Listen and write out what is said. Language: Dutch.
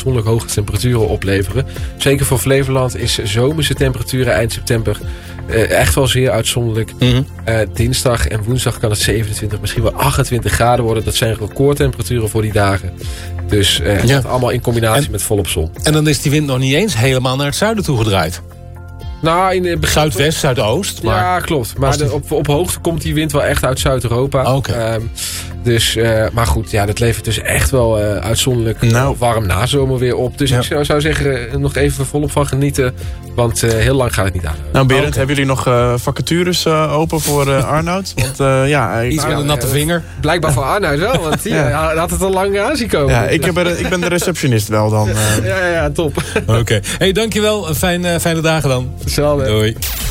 uitzonderlijk hoge temperaturen opleveren. Zeker voor Flevoland is zomerse temperaturen eind september echt wel zeer uitzonderlijk. Dinsdag en woensdag kan het 27, misschien wel 28 graden worden. Dat zijn recordtemperaturen voor die dagen. Dus dat allemaal in combinatie met volop zon. En dan is die wind nog niet eens helemaal naar het zuiden toegedraaid. Nou, in het begin Zuidwest, Zuidoost. Maar ja, klopt. Maar op hoogte komt die wind wel echt uit Zuid-Europa. Okay. Maar goed, dat levert dus echt wel uitzonderlijk warm nazomer weer op. Dus ik zou zeggen, nog even volop van genieten. Want heel lang gaat het niet aan. Nou, Berend, hebben jullie nog vacatures open voor Arnoud? Want iets met een natte vinger. Blijkbaar voor Arnoud wel, want hij had het al lang aan zien komen. Ja, ik ben de receptionist wel dan. Ja, top. Oké. Hey, dankjewel. Fijne dagen dan. Hetzelfde. Doei.